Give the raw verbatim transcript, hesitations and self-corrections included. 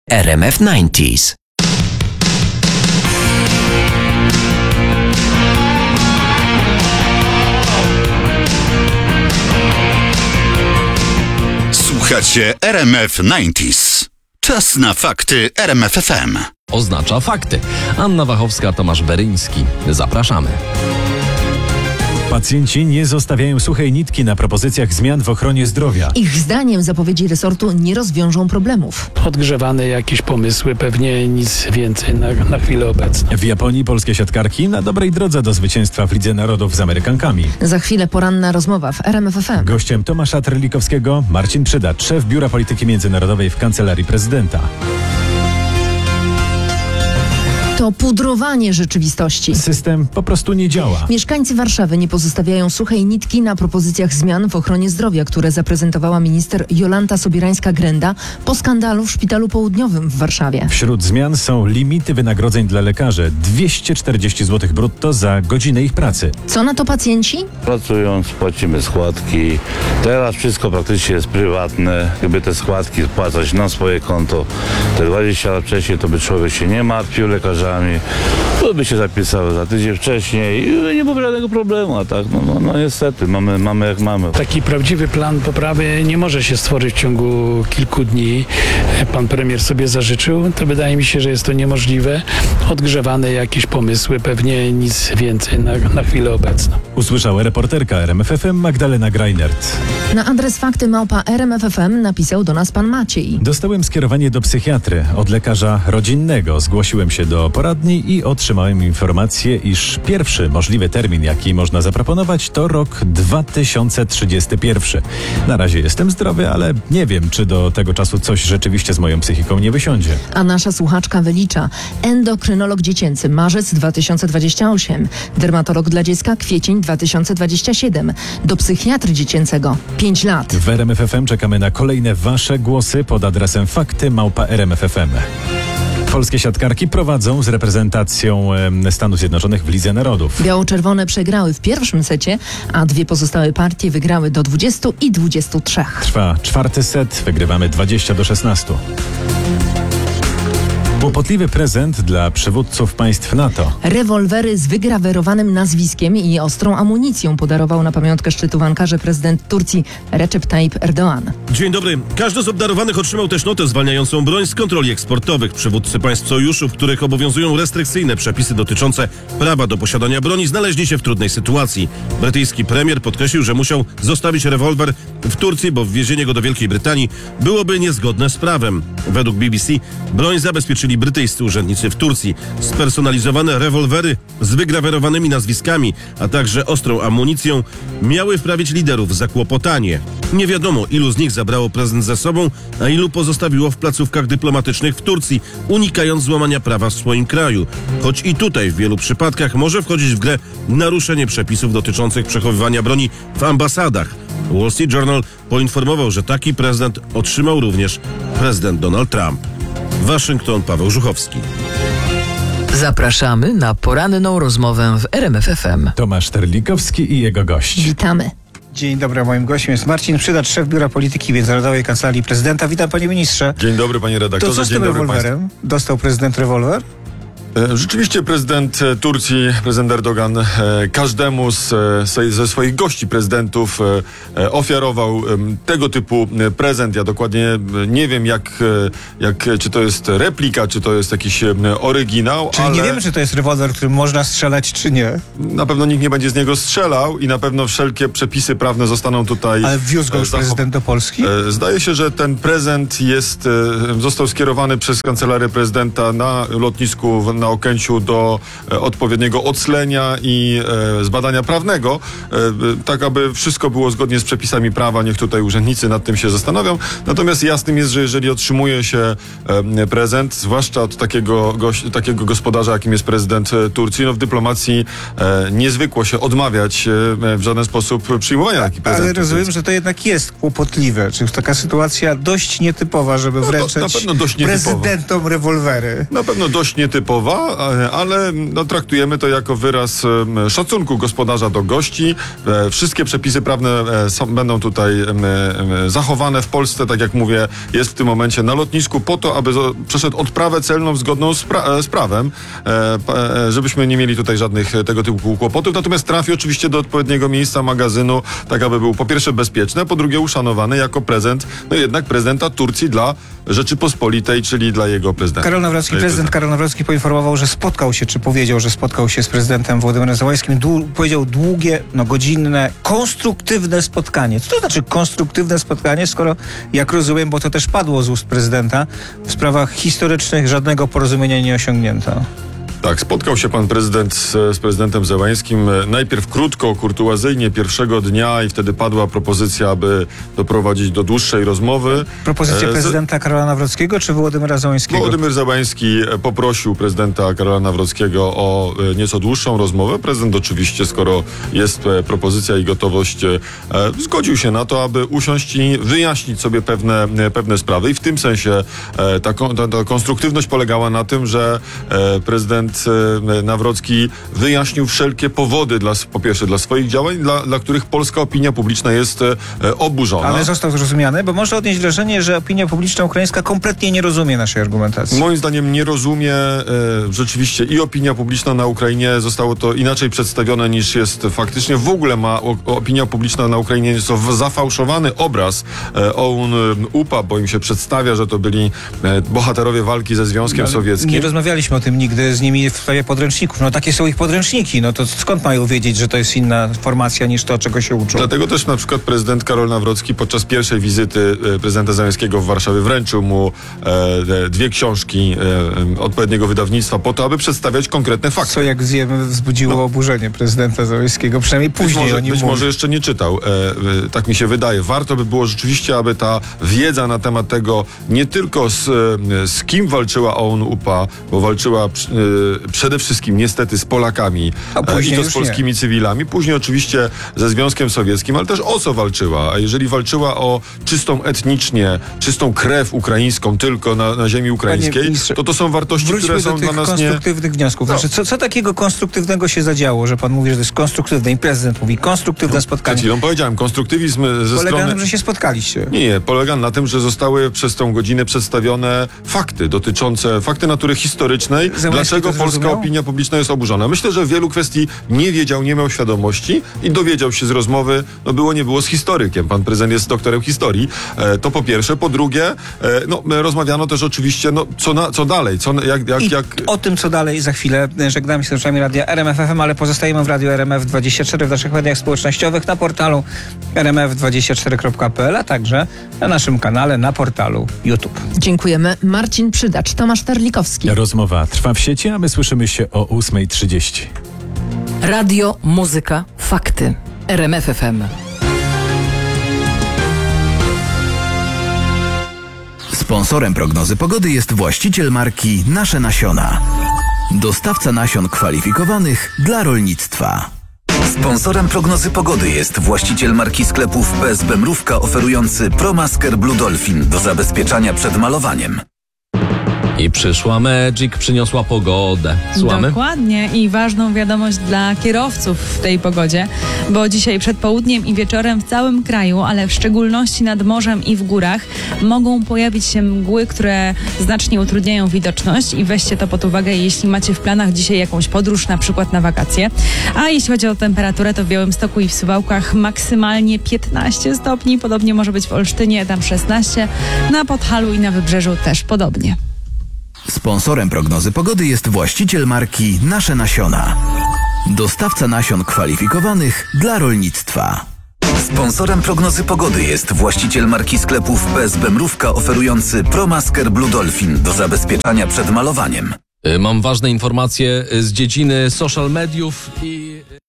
R M F dziewięćdziesiąt. Słuchacie R M F dziewięćdziesiąt. Czas na fakty R M F F M. Oznacza fakty. Anna Wachowska, Tomasz Beryński. Zapraszamy. Pacjenci nie zostawiają suchej nitki na propozycjach zmian w ochronie zdrowia. Ich zdaniem zapowiedzi resortu nie rozwiążą problemów. Odgrzewane jakieś pomysły, pewnie nic więcej na, na chwilę obecną. W Japonii polskie siatkarki na dobrej drodze do zwycięstwa w Lidze Narodów z Amerykankami. Za chwilę poranna rozmowa w R M F F M. Gościem Tomasza Terlikowskiego Marcin Przydacz, szef Biura Polityki Międzynarodowej w Kancelarii Prezydenta. To pudrowanie rzeczywistości. System po prostu nie działa. Mieszkańcy Warszawy nie pozostawiają suchej nitki na propozycjach zmian w ochronie zdrowia, które zaprezentowała minister Jolanta Sobirańska-Grenda po skandalu w Szpitalu Południowym w Warszawie. Wśród zmian są limity wynagrodzeń dla lekarzy. dwieście czterdzieści złotych brutto za godzinę ich pracy. Co na to pacjenci? Pracując, płacimy składki. Teraz wszystko praktycznie jest prywatne. Gdyby te składki spłacać na swoje konto, te dwadzieścia lat wcześniej, to by człowiek się nie martwił lekarzami. To by się zapisały za tydzień wcześniej i nie byłoby żadnego problemu, a tak, no, no, no niestety, mamy, mamy jak mamy. Taki prawdziwy plan poprawy nie może się stworzyć w ciągu kilku dni. Pan premier sobie zażyczył, to wydaje mi się, że jest to niemożliwe. Odgrzewane jakieś pomysły, pewnie nic więcej na, na chwilę obecną. Usłyszała reporterka R M F F M Magdalena Greinert. Na adres fakty małpa R M F F M napisał do nas pan Maciej. Dostałem skierowanie do psychiatry od lekarza rodzinnego. Zgłosiłem się do poradni i otrzymałem informację, iż pierwszy możliwy termin, jaki można zaproponować, to rok dwa tysiące trzydziesty pierwszy. Na razie jestem zdrowy, ale nie wiem, czy do tego czasu coś rzeczywiście z moją psychiką nie wysiądzie. A nasza słuchaczka wylicza: endokrynolog dziecięcy marzec dwa tysiące dwudziesty ósmy, dermatolog dla dziecka kwiecień dwa tysiące dwudziesty siódmy, do psychiatry dziecięcego pięć lat. W R M F F M czekamy na kolejne wasze głosy pod adresem fakty małpa R M F F M. Polskie siatkarki prowadzą z reprezentacją e, Stanów Zjednoczonych w Lidze Narodów. Biało-czerwone przegrały w pierwszym secie, a dwie pozostałe partie wygrały do dwudziestu i dwudziestu trzech. Trwa czwarty set, wygrywamy dwadzieścia do szesnastu. Kłopotliwy prezent dla przywódców państw NATO. Rewolwery z wygrawerowanym nazwiskiem i ostrą amunicją podarował na pamiątkę szczytu w Ankarze prezydent Turcji Recep Tayyip Erdoğan. Dzień dobry. Każdy z obdarowanych otrzymał też notę zwalniającą broń z kontroli eksportowych. Przywódcy państw sojuszu, w których obowiązują restrykcyjne przepisy dotyczące prawa do posiadania broni, znaleźli się w trudnej sytuacji. Brytyjski premier podkreślił, że musiał zostawić rewolwer w Turcji, bo wwiezienie go do Wielkiej Brytanii byłoby niezgodne z prawem. Według B B C broń zabezpieczyli brytyjscy urzędnicy w Turcji. Spersonalizowane rewolwery z wygrawerowanymi nazwiskami, a także ostrą amunicją miały wprawić liderów w zakłopotanie. Nie wiadomo, ilu z nich zabrało prezent ze sobą, a ilu pozostawiło w placówkach dyplomatycznych w Turcji, unikając złamania prawa w swoim kraju. Choć i tutaj w wielu przypadkach może wchodzić w grę naruszenie przepisów dotyczących przechowywania broni w ambasadach. Wall Street Journal poinformował, że taki prezent otrzymał również prezydent Donald Trump. Waszyngton, Paweł Żuchowski. Zapraszamy na poranną rozmowę w R M F F M. Tomasz Terlikowski i jego gość. Witamy. Dzień dobry, moim gościem jest Marcin Przydacz, szef Biura Polityki Międzynarodowej Kancelarii Prezydenta. Witam, panie ministrze. Dzień dobry, panie redaktorze. To co z tym rewolwerem? Dostał prezydent rewolwer? Rzeczywiście prezydent Turcji, prezydent Erdogan, każdemu z, ze swoich gości prezydentów ofiarował tego typu prezent. Ja dokładnie nie wiem, jak, jak, czy to jest replika, czy to jest jakiś oryginał. Czyli ale nie wiemy, czy to jest rewolwer, którym można strzelać, czy nie. Na pewno nikt nie będzie z niego strzelał i na pewno wszelkie przepisy prawne zostaną tutaj... Ale wwiózł go już prezydent do Polski? Zdaje się, że ten prezent jest, został skierowany przez Kancelarię Prezydenta na lotnisku na Okęciu do e, odpowiedniego oclenia i e, zbadania prawnego, e, tak aby wszystko było zgodnie z przepisami prawa. Niech tutaj urzędnicy nad tym się zastanowią. Natomiast jasnym jest, że jeżeli otrzymuje się e, prezent, zwłaszcza od takiego, goś, takiego gospodarza, jakim jest prezydent Turcji, no w dyplomacji e, niezwykło się odmawiać e, w żaden sposób przyjmowania takich prezentów. Ale rozumiem, że to jednak jest kłopotliwe. Czyli taka sytuacja dość nietypowa, żeby no, wręczać na pewno dość nietypowa. prezydentom rewolwery. Na pewno dość nietypowa, podoba, ale no, traktujemy to jako wyraz szacunku gospodarza do gości. Wszystkie przepisy prawne są, będą tutaj zachowane w Polsce, tak jak mówię, jest w tym momencie na lotnisku po to, aby przeszedł odprawę celną zgodną z, pra- z prawem, żebyśmy nie mieli tutaj żadnych tego typu kłopotów. Natomiast trafi oczywiście do odpowiedniego miejsca magazynu, tak aby był po pierwsze bezpieczny, a po drugie uszanowany jako prezent, no jednak prezydenta Turcji dla Rzeczypospolitej, czyli dla jego prezydenta. Karol Nawrocki, prezydent, prezydent Karol Nawrocki poinformował, że spotkał się, czy powiedział, że spotkał się z prezydentem Włodymirem Zełańskim. Dłu- powiedział długie, no godzinne, konstruktywne spotkanie. Co to znaczy konstruktywne spotkanie, skoro, jak rozumiem, bo to też padło z ust prezydenta, w sprawach historycznych żadnego porozumienia nie osiągnięto? Tak, spotkał się pan prezydent z, z prezydentem Zełańskim. Najpierw krótko, kurtuazyjnie pierwszego dnia i wtedy padła propozycja, aby doprowadzić do dłuższej rozmowy. Propozycja prezydenta Karola Nawrockiego czy Włodymyra Zełańskiego? Włodymyr Zełański poprosił prezydenta Karola Nawrockiego o nieco dłuższą rozmowę. Prezydent oczywiście, skoro jest propozycja i gotowość, zgodził się na to, aby usiąść i wyjaśnić sobie pewne, pewne sprawy. I w tym sensie ta, ta, ta konstruktywność polegała na tym, że prezydent Nawrocki wyjaśnił wszelkie powody, dla, po pierwsze dla swoich działań, dla, dla których polska opinia publiczna jest e, oburzona. Ale został zrozumiany, bo może odnieść wrażenie, że opinia publiczna ukraińska kompletnie nie rozumie naszej argumentacji. Moim zdaniem nie rozumie e, rzeczywiście i opinia publiczna na Ukrainie. Zostało to inaczej przedstawione niż jest faktycznie. W ogóle ma o, opinia publiczna na Ukrainie jest to zafałszowany obraz e, O U N U P A, bo im się przedstawia, że to byli e, bohaterowie walki ze Związkiem no, Sowieckim. Nie rozmawialiśmy o tym nigdy z nimi w sprawie podręczników. No takie są ich podręczniki. No to skąd mają wiedzieć, że to jest inna formacja niż to, czego się uczą? Dlatego też na przykład prezydent Karol Nawrocki podczas pierwszej wizyty e, prezydenta Zełańskiego w Warszawie wręczył mu e, dwie książki e, odpowiedniego wydawnictwa po to, aby przedstawiać konkretne fakty. Co, jak wiemy, wzbudziło no. oburzenie prezydenta Zełańskiego. Przynajmniej później być może, o nim Być mówi. może jeszcze nie czytał. E, e, tak mi się wydaje. Warto by było rzeczywiście, aby ta wiedza na temat tego, nie tylko z, z kim walczyła O U N U P A, bo walczyła e, przede wszystkim niestety z Polakami e, i to z polskimi nie. cywilami. Później oczywiście ze Związkiem Sowieckim, ale też o co walczyła. A jeżeli walczyła o czystą etnicznie, czystą krew ukraińską tylko na, na ziemi ukraińskiej, to to są wartości, Wróćmy które są do tych dla nas konstruktywnych nie... wniosków. No. Znaczy, co, co takiego konstruktywnego się zadziało, że pan mówi, że to jest konstruktywne i prezydent mówi konstruktywne no, spotkanie? Przed powiedziałem, konstruktywizm ze polega strony... na tym, że się spotkaliście. Nie, nie, polega na tym, że zostały przez tą godzinę przedstawione fakty dotyczące, fakty natury historycznej, Zełański dlaczego polska zrozumiał? opinia publiczna jest oburzona. Myślę, że w wielu kwestii nie wiedział, nie miał świadomości i dowiedział się z rozmowy, no było nie było z historykiem. Pan prezydent jest doktorem historii. E, to po pierwsze. Po drugie, e, no rozmawiano też oczywiście, no co, na, co dalej, co, jak, jak, I jak... o tym, co dalej, za chwilę żegnamy się z słuchaczami Radia R M F F M, ale pozostajemy w Radiu R M F dwadzieścia cztery w naszych mediach społecznościowych, na portalu r m f dwadzieścia cztery kropka p l, a także na naszym kanale na portalu YouTube. Dziękujemy. Marcin Przydacz, Tomasz Terlikowski. Rozmowa trwa w sieci, a my słyszymy się o ósma trzydzieści. Radio, muzyka, fakty. R M F F M. Sponsorem prognozy pogody jest właściciel marki Nasze Nasiona. Dostawca nasion kwalifikowanych dla rolnictwa. Sponsorem prognozy pogody jest właściciel marki sklepów P S B Mrówka oferujący ProMasker Blue Dolphin do zabezpieczania przed malowaniem. I przyszła Magic, przyniosła pogodę. Słuchamy? Dokładnie i ważną wiadomość dla kierowców w tej pogodzie, bo dzisiaj przed południem i wieczorem w całym kraju, ale w szczególności nad morzem i w górach mogą pojawić się mgły, które znacznie utrudniają widoczność i weźcie to pod uwagę, jeśli macie w planach dzisiaj jakąś podróż, na przykład na wakacje. A jeśli chodzi o temperaturę, to w Białymstoku i w Suwałkach maksymalnie piętnaście stopni, podobnie może być w Olsztynie, tam szesnaście, na Podhalu i na Wybrzeżu też podobnie. Sponsorem prognozy pogody jest właściciel marki Nasze Nasiona. Dostawca nasion kwalifikowanych dla rolnictwa. Sponsorem prognozy pogody jest właściciel marki sklepów P S B Mrówka oferujący ProMasker Blue Dolphin do zabezpieczania przed malowaniem. Mam ważne informacje z dziedziny social mediów i...